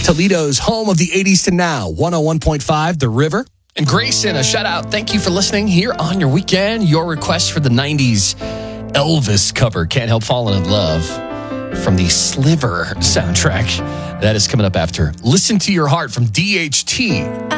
Toledo's home of the 80s to now, 101.5 The River. And Grayson, a shout out. Thank you for listening here on your weekend. Your request for the 90s Elvis cover, Can't Help Falling in Love, from the Sliver soundtrack. That is coming up after Listen to Your Heart from DHT.